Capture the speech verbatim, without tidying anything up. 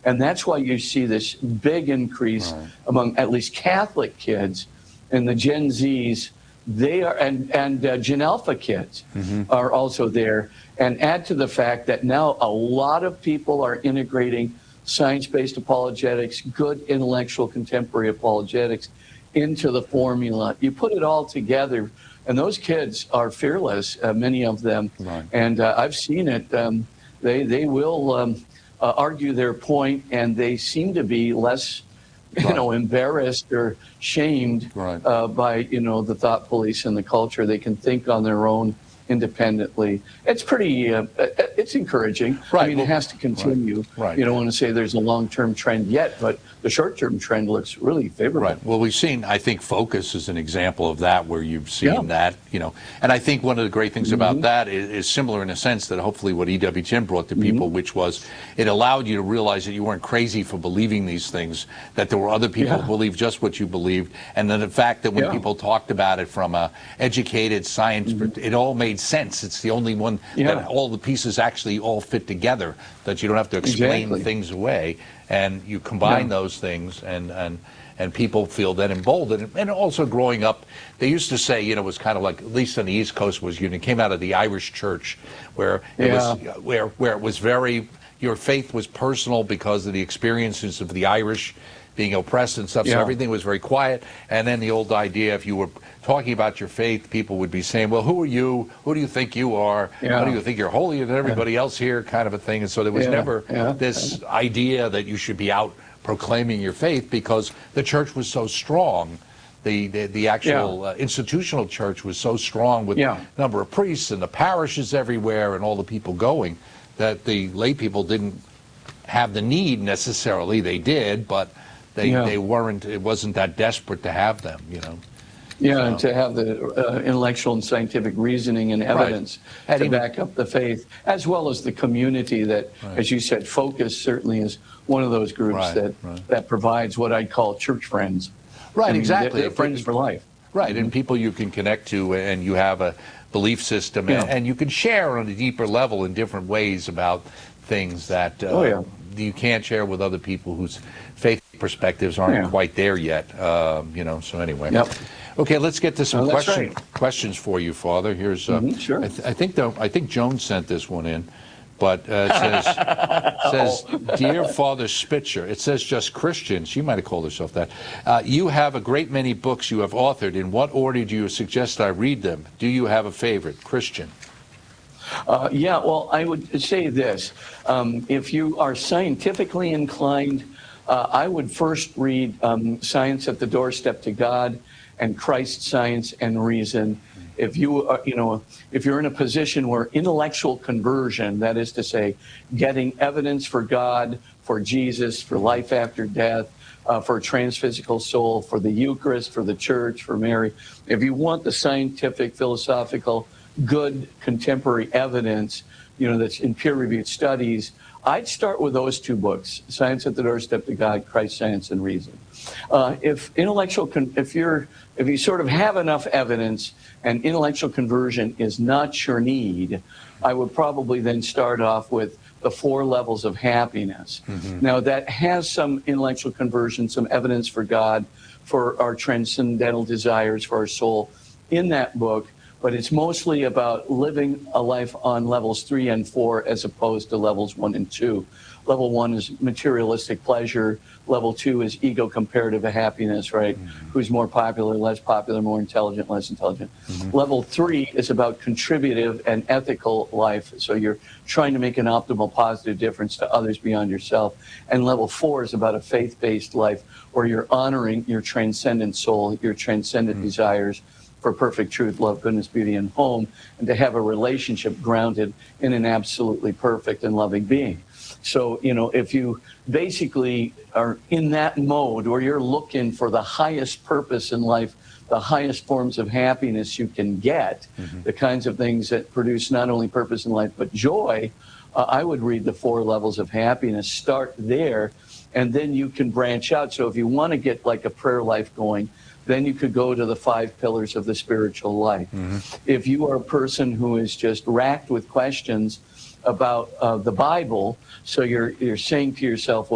And that's why you see this big increase right. among at least Catholic kids and the Gen Zs. They are, and, and uh, Gen Alpha kids mm-hmm. are also there. And add to the fact that now a lot of people are integrating science-based apologetics, good intellectual contemporary apologetics into the formula. You put it all together, and those kids are fearless, uh, many of them. Right. And uh, I've seen it. Um, they, they will um, uh, argue their point, and they seem to be less you right. know, embarrassed or shamed right. uh, by, you know, the thought police and the culture. They can think on their own independently. It's pretty, uh, it's encouraging. Right. I mean, well, it has to continue. Right. Right. You don't want to say there's a long-term trend yet, but the short-term trend looks really favorable. Right. Well, we've seen, I think, Focus is an example of that, where you've seen yeah. that, you know, and I think one of the great things mm-hmm. about that is, is similar in a sense that hopefully what E W T N brought to people, mm-hmm. which was it allowed you to realize that you weren't crazy for believing these things, that there were other people yeah. who believed just what you believed, and then the fact that when yeah. people talked about it from a educated science, mm-hmm. it all made sense. It's the only one yeah. that all the pieces actually all fit together, that you don't have to explain exactly. things away, and you combine yeah. those things, and and and people feel then emboldened. And also growing up, they used to say, you know, it was kind of like, at least on the East Coast, was you know, came out of the Irish church, where it yeah. was where where it was very, your faith was personal because of the experiences of the Irish being oppressed and stuff, yeah. so everything was very quiet. And then the old idea, if you were talking about your faith, people would be saying, well, who are you? Who do you think you are? Yeah. How do you think you're holier than everybody yeah. else here, kind of a thing. And so there was yeah. never yeah. this yeah. idea that you should be out proclaiming your faith, because the church was so strong. The, the, the actual yeah. uh, institutional church was so strong, with yeah. the number of priests and the parishes everywhere and all the people going, that the lay people didn't have the need necessarily. They did, but They, yeah. they weren't, it wasn't that desperate to have them, you know. Yeah, so. and to have the uh, intellectual and scientific reasoning and evidence right. to even, back up the faith, as well as the community that, right. as you said, Focus certainly is one of those groups right, that, right. that provides what I'd call church friends. Right, I mean, exactly. They're, they're friends for life. Right, mm-hmm. and people you can connect to, and you have a belief system, yeah. and, and you can share on a deeper level in different ways about things that uh, oh, yeah. you can't share with other people whose faith perspectives aren't yeah. quite there yet, um, you know. So anyway, yep. okay, let's get to some oh, question, right. questions for you, Father. Here's, uh, mm-hmm, sure. I, th I think the, I think Joan sent this one in, but uh, it says, says, dear Father Spitzer, it says just Christian. She might have called herself that. Uh, you have a great many books you have authored. In what order do you suggest I read them? Do you have a favorite? Christian. Uh, yeah, well, I would say this. Um, if you are scientifically inclined, uh, I would first read um, Science at the Doorstep to God and Christ, Science, and Reason. If you are, you know, if you're in a position where intellectual conversion, that is to say, getting evidence for God, for Jesus, for life after death, uh, for a transphysical soul, for the Eucharist, for the Church, for Mary, if you want the scientific, philosophical, good contemporary evidence, you know, that's in peer-reviewed studies, I'd start with those two books, Science at the Doorstep to God, Christ, Science, and Reason. Uh, if intellectual, con if you're, if you sort of have enough evidence and intellectual conversion is not your need, I would probably then start off with the Four Levels of Happiness. Mm-hmm. Now, that has some intellectual conversion, some evidence for God, for our transcendental desires, for our soul in that book. But it's mostly about living a life on levels three and four as opposed to levels one and two. Level one is materialistic pleasure. Level two is ego comparative happiness, right? Mm-hmm. Who's more popular, less popular, more intelligent, less intelligent. Mm-hmm. Level three is about contributive and ethical life. So you're trying to make an optimal, positive difference to others beyond yourself. And level four is about a faith-based life where you're honoring your transcendent soul, your transcendent mm-hmm. desires, for perfect truth, love, goodness, beauty, and home, and to have a relationship grounded in an absolutely perfect and loving being. So, you know, if you basically are in that mode where you're looking for the highest purpose in life, the highest forms of happiness you can get, mm-hmm. the kinds of things that produce not only purpose in life, but joy, uh, I would read the Four Levels of Happiness, start there, and then you can branch out. So if you want to get like a prayer life going, then you could go to the five pillars of the spiritual life. Mm-hmm. If you are a person who is just racked with questions about uh, the Bible, so you're, you're saying to yourself, well,